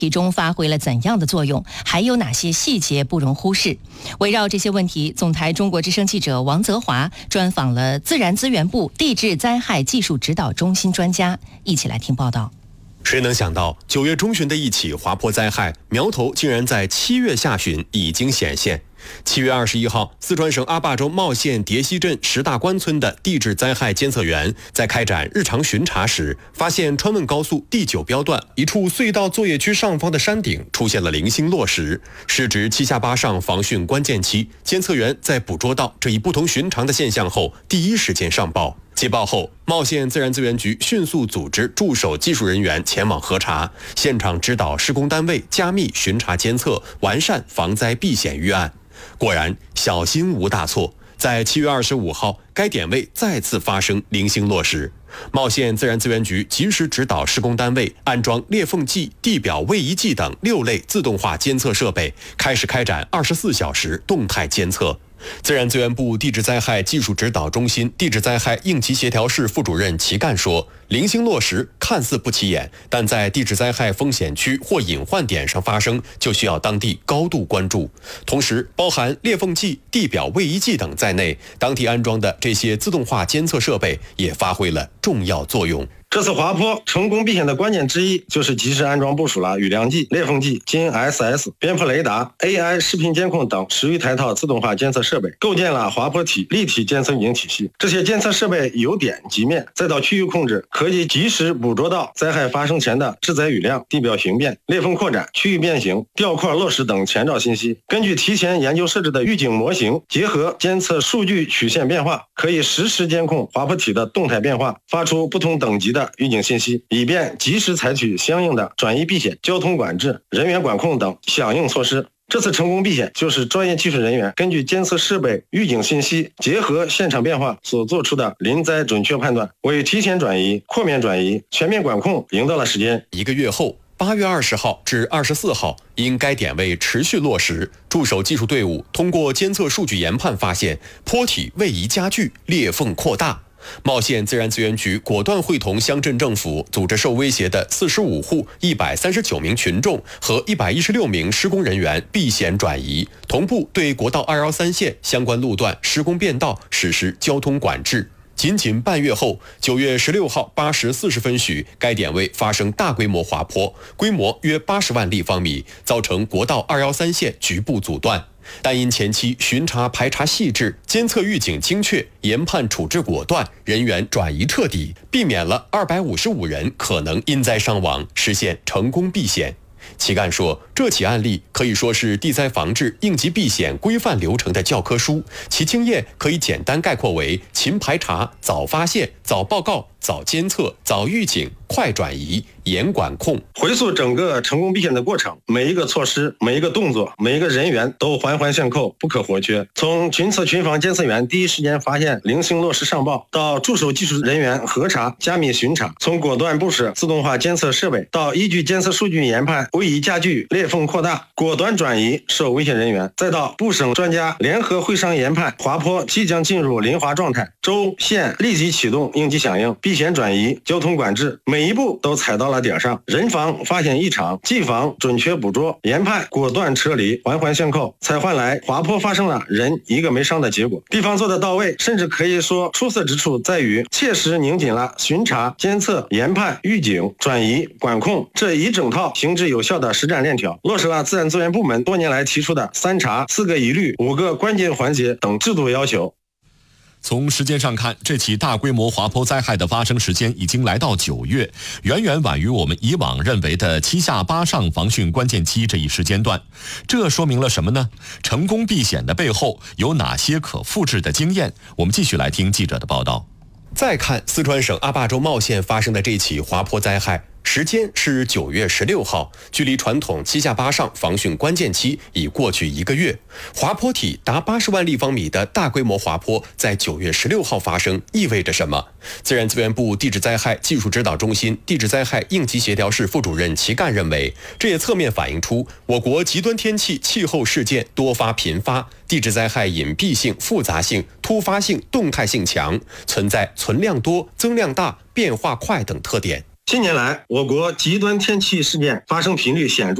体中发挥了怎样的作用？还有哪些细节不容忽视？围绕这些问题，总台中国之声记者王泽华专访了自然资源部地质灾害技术指导中心专家，一起来听报道。 谁能想到9月中旬的一起滑坡灾害，苗头竟然在7月下旬已经显现。7月21号，四川省阿坝州茂县叠溪镇石大关村的地质灾害监测员在开展日常巡查时，发现川汶高速第9标段一处隧道作业区上方的山顶出现了零星落石，是指7下8上防汛关键期。监测员在捕捉到这一不同寻常的现象后，第一时间上报。接报后，茂县自然资源局迅速组织驻守技术人员前往核查，现场指导施工单位加密巡查监测，完善防灾避险预案。果然，小心无大错。在7月25号，该点位再次发生零星落石。茂县自然资源局及时指导施工单位安装裂缝计、地表位移计等6类自动化监测设备，开始开展24小时动态监测。自然资源部地质灾害技术指导中心地质灾害应急协调室副主任齐干说，零星落石看似不起眼，但在地质灾害风险区或隐患点上发生，就需要当地高度关注。同时，包含裂缝计、地表位移计等在内，当地安装的这些自动化监测设备也发挥了重要作用。 这次滑坡成功避险的关键之一，就是及时安装部署了雨量计、裂缝计、金 SS、边坡雷达、AI 视频监控等10余台套自动化监测设备，构建了滑坡体立体监测预警体系。这些监测设备由点及面，再到区域控制，可以及时捕捉到灾害发生前的致灾雨量、地表形变、裂缝扩展、区域变形、掉块落石等前兆信息。根据提前研究设置的预警模型，结合监测数据曲线变化，可以实时监控滑坡体的动态变化，发出不同等级的预警信息，以便及时采取相应的转移避险、交通管制、人员管控等响应措施。这次成功避险，就是专业技术人员根据监测设备预警信息，结合现场变化所做出的临灾准确判断，为提前转移、扩面转移、全面管控赢得了时间。 1个月后，8月20号至24号，因该点位持续落石，驻守技术队伍通过监测数据研判发现，坡体位移加剧，裂缝扩大。茂县自然资源局果断会同乡镇政府，组织受威胁的45户、139名群众和116名施工人员避险转移，同步对国道213线相关路段施工变道实施交通管制。仅半月后，9月16号8时40分许，该点位发生大规模滑坡，规模约80万立方米，造成国道213线局部阻断。但因前期巡查排查细致，监测预警精确，研判处置果断，人员转移彻底，避免了255人可能因灾伤亡，实现成功避险。齐干说，这起案例可以说是地灾防治应急避险规范流程的教科书，其经验可以简单概括为勤排查、早发现、早报告、早监测、早预警、快转移、严管控。 回溯整个成功避险的过程，每一个措施、每一个动作、每一个人员都环环相扣，不可或缺。从群测群防监测员第一时间发现零星落石上报，到驻守技术人员核查、加密巡查；从果断部署自动化监测设备，到依据监测数据研判位移加剧、裂缝扩大，果断转移受危险人员；再到部省专家联合会商研判滑坡即将进入临滑状态，州县立即启动应急响应、避险转移、交通管制，每一步都踩到了点上。人防发现异常，技防准确捕捉，研判果断撤离，环环相扣，才换来滑坡发生了人一个没伤的结果。地方做得到位，甚至可以说出色之处在于切实拧紧了巡查、监测、研判、预警、转移、管控这一整套行之有效的实战链条，落实了自然资源部门多年来提出的3查、4个一律、5个关键环节等制度要求。 从时间上看，这起大规模滑坡灾害的发生时间已经来到9月，远远晚于我们以往认为的7下8上防汛关键期这一时间段。这说明了什么呢？成功避险的背后有哪些可复制的经验？我们继续来听记者的报道。 再看四川省阿坝州茂县发生的这起滑坡灾害，时间是9月16号，距离传统7下8上防汛关键期已过去1个月。滑坡体达80万立方米的大规模滑坡在9月16号发生，意味着什么？自然资源部地质灾害技术指导中心地质灾害应急协调室副主任齐干认为，这也侧面反映出我国极端天气气候事件多发频发，地质灾害隐蔽性、复杂性、突发性、动态性强，存在存量多、增量大、变化快等特点。 近年来，我国极端天气事件发生频率显著